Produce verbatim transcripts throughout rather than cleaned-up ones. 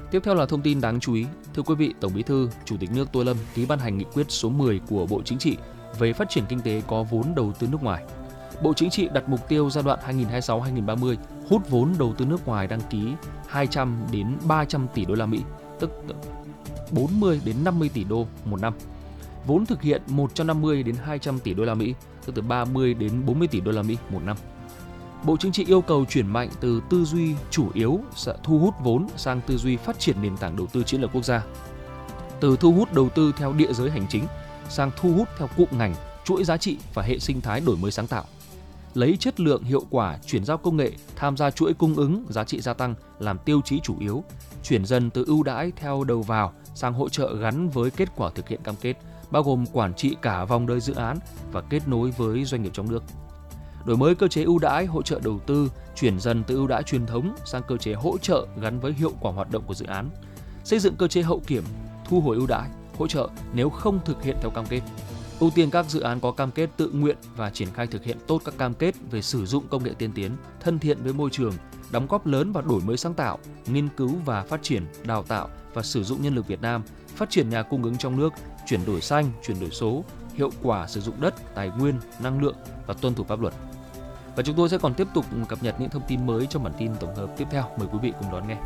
Tiếp theo là thông tin đáng chú ý. Thưa quý vị, Tổng Bí thư, Chủ tịch nước Tô Lâm ký ban hành nghị quyết số mười của Bộ Chính trị về phát triển kinh tế có vốn đầu tư nước ngoài. Bộ Chính trị đặt mục tiêu giai đoạn hai nghìn không trăm hai mươi sáu đến hai nghìn không trăm ba mươi hút vốn đầu tư nước ngoài đăng ký hai trăm đến ba trăm tỷ đô la Mỹ, tức bốn mươi đến năm mươi tỷ đô một năm. Vốn thực hiện một trăm năm mươi đến hai trăm tỷ đô la Mỹ, tức từ ba mươi đến bốn mươi tỷ đô la Mỹ một năm. Bộ Chính trị yêu cầu chuyển mạnh từ tư duy chủ yếu sẽ thu hút vốn sang tư duy phát triển nền tảng đầu tư chiến lược quốc gia. Từ thu hút đầu tư theo địa giới hành chính sang thu hút theo cụm ngành, chuỗi giá trị và hệ sinh thái đổi mới sáng tạo. Lấy chất lượng, hiệu quả, chuyển giao công nghệ, tham gia chuỗi cung ứng, giá trị gia tăng làm tiêu chí chủ yếu, chuyển dần từ ưu đãi theo đầu vào sang hỗ trợ gắn với kết quả thực hiện cam kết, bao gồm quản trị cả vòng đời dự án và kết nối với doanh nghiệp trong nước. Đổi mới cơ chế ưu đãi hỗ trợ đầu tư, chuyển dần từ ưu đãi truyền thống sang cơ chế hỗ trợ gắn với hiệu quả hoạt động của dự án. Xây dựng cơ chế hậu kiểm, thu hồi ưu đãi, hỗ trợ nếu không thực hiện theo cam kết. Ưu tiên các dự án có cam kết tự nguyện và triển khai thực hiện tốt các cam kết về sử dụng công nghệ tiên tiến, thân thiện với môi trường, đóng góp lớn vào đổi mới sáng tạo, nghiên cứu và phát triển, đào tạo và sử dụng nhân lực Việt Nam, phát triển nhà cung ứng trong nước, chuyển đổi xanh, chuyển đổi số, hiệu quả sử dụng đất, tài nguyên, năng lượng và tuân thủ pháp luật. Và chúng tôi sẽ còn tiếp tục cập nhật những thông tin mới trong bản tin tổng hợp tiếp theo. Mời quý vị cùng đón nghe.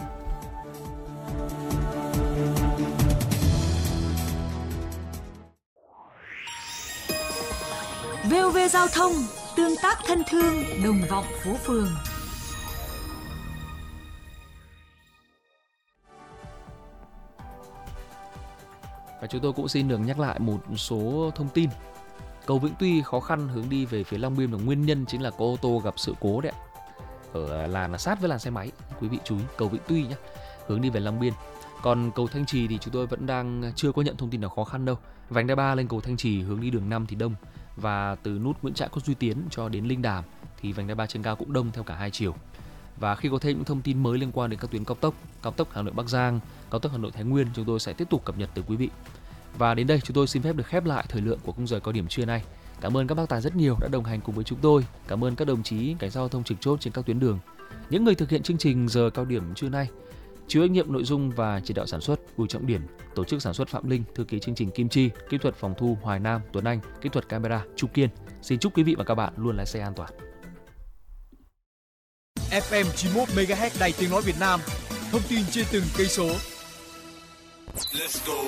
vê o vê Giao thông, tương tác thân thương, đồng vọng phố phường. Và chúng tôi cũng xin được nhắc lại một số thông tin. Cầu Vĩnh Tuy khó khăn hướng đi về phía Long Biên và nguyên nhân chính là có ô tô gặp sự cố đấy ạ. Ở làn là sát với làn xe máy. Quý vị chú ý, cầu Vĩnh Tuy nhé, hướng đi về Long Biên. Còn cầu Thanh Trì thì chúng tôi vẫn đang chưa có nhận thông tin nào khó khăn đâu. Vành đai ba lên cầu Thanh Trì hướng đi đường năm thì đông. Và từ nút Nguyễn Trãi Khuất Duy Tiến cho đến Linh Đàm thì vành đai ba trên cao cũng đông theo cả hai chiều. Và khi có thêm những thông tin mới liên quan đến các tuyến cao tốc, cao tốc Hà Nội Bắc Giang, cao tốc Hà Nội Thái Nguyên, chúng tôi sẽ tiếp tục cập nhật từ quý vị. Và đến đây chúng tôi xin phép được khép lại thời lượng của khung giờ cao điểm trưa nay. Cảm ơn các bác tài rất nhiều đã đồng hành cùng với chúng tôi. Cảm ơn các đồng chí cảnh sát giao thông trực chốt trên các tuyến đường. Những người thực hiện chương trình giờ cao điểm trưa nay: chịu trách nhiệm nội dung và chỉ đạo sản xuất Bùi Trọng Điển, tổ chức sản xuất Phạm Linh, thư ký chương trình Kim Chi, kỹ thuật phòng thu Hoài Nam, Tuấn Anh, kỹ thuật camera Chu Kiên. Xin chúc quý vị và các bạn luôn lái xe an toàn. ép em chín mươi mốt mê ga héc Đài Tiếng nói Việt Nam, thông tin trên từng cây số. Let's go.